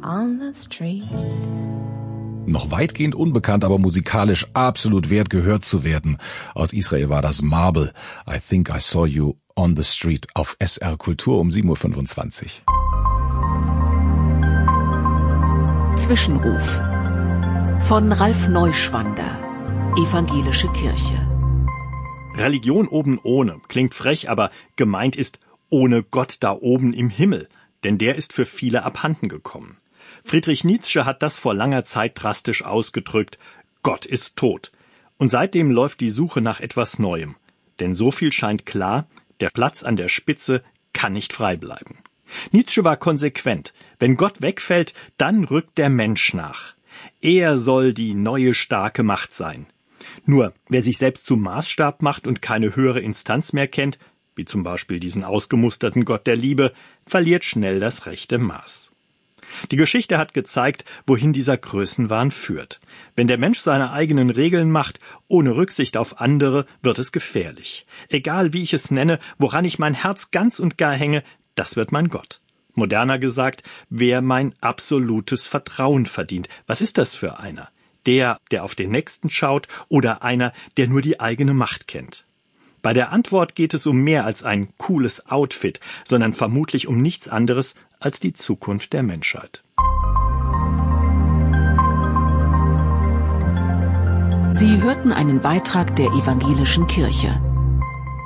on the street. Noch weitgehend unbekannt, aber musikalisch absolut wert, gehört zu werden. Aus Israel war das Marble. I Think I Saw You on the Street auf SR Kultur um 7.25 Uhr. Zwischenruf von Ralf Neuschwander, Evangelische Kirche. Religion oben ohne klingt frech, aber gemeint ist ohne Gott da oben im Himmel, denn der ist für viele abhanden gekommen. Friedrich Nietzsche hat das vor langer Zeit drastisch ausgedrückt: Gott ist tot. Und seitdem läuft die Suche nach etwas Neuem. Denn so viel scheint klar, der Platz an der Spitze kann nicht frei bleiben. Nietzsche war konsequent. Wenn Gott wegfällt, dann rückt der Mensch nach. Er soll die neue starke Macht sein. Nur, wer sich selbst zum Maßstab macht und keine höhere Instanz mehr kennt, wie zum Beispiel diesen ausgemusterten Gott der Liebe, verliert schnell das rechte Maß. Die Geschichte hat gezeigt, wohin dieser Größenwahn führt. Wenn der Mensch seine eigenen Regeln macht, ohne Rücksicht auf andere, wird es gefährlich. Egal wie ich es nenne, woran ich mein Herz ganz und gar hänge, das wird mein Gott. Moderner gesagt, wer mein absolutes Vertrauen verdient. Was ist das für einer? Der auf den Nächsten schaut, oder einer, der nur die eigene Macht kennt? Bei der Antwort geht es um mehr als ein cooles Outfit, sondern vermutlich um nichts anderes als die Zukunft der Menschheit. Sie hörten einen Beitrag der Evangelischen Kirche.